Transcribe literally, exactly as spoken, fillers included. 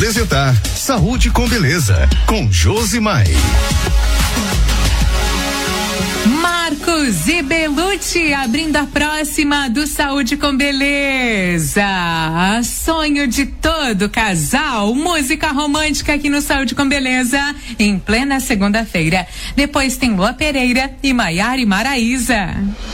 Apresentar Saúde com Beleza, com Josimar. Marcos e Belucci abrindo a próxima do Saúde com Beleza. Sonho de todo casal, música romântica aqui no Saúde com Beleza, em plena segunda-feira. Depois tem Lua Pereira e Maiara e Maraísa.